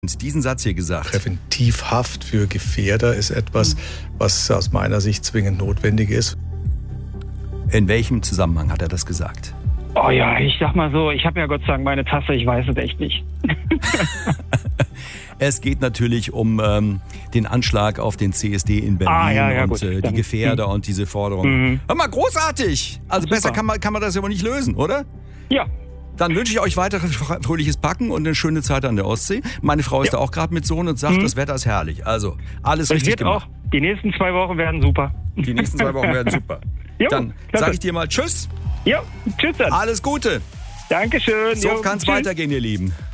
diesen Satz hier gesagt. Präventivhaft für Gefährder ist etwas, was aus meiner Sicht zwingend notwendig ist. In welchem Zusammenhang hat er das gesagt? Oh ja, ich sag mal so, ich habe ja Gott sei Dank meine Tasse, ich weiß es echt nicht. Es geht natürlich um den Anschlag auf den CSD in Berlin und die Gefährder und diese Forderung. Hör mal, großartig! Also super. Besser kann man das aber nicht lösen, oder? Ja. Dann wünsche ich euch weiter fröhliches Backen und eine schöne Zeit an der Ostsee. Meine Frau ist da auch gerade mit Sohn und sagt, das Wetter ist herrlich. Also alles richtig gemacht. Auch. Die nächsten 2 Wochen werden super. Die nächsten 2 Wochen werden super. Jo, dann sage ich dir mal Tschüss. Ja, tschüss dann. Alles Gute. Dankeschön. So kann es weitergehen, ihr Lieben.